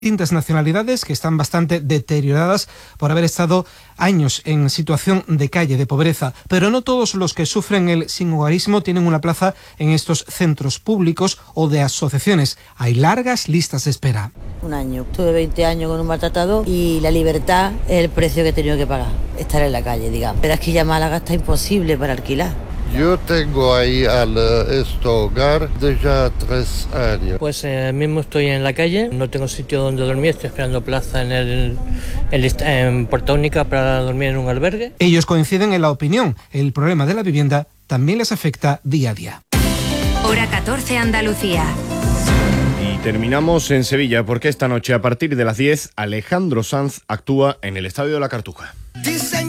distintas nacionalidades que están bastante deterioradas por haber estado años en situación de calle, de pobreza. Pero no todos los que sufren el sinhogarismo tienen una plaza en estos centros públicos o de asociaciones. Hay largas listas de espera. Un año. Tuve 20 años con un maltratado y la libertad es el precio que he tenido que pagar. Estar en la calle, digamos. Pero es que ya Málaga está imposible para alquilar. Yo tengo ahí este hogar de ya 3 años. Pues mismo estoy en la calle, no tengo sitio donde dormir, estoy esperando plaza en Puerta Única para dormir en un albergue. Ellos coinciden en la opinión, el problema de la vivienda también les afecta día a día. Hora 14 Andalucía. Y terminamos en Sevilla porque esta noche a partir de las 10 Alejandro Sanz actúa en el Estadio de la Cartuja.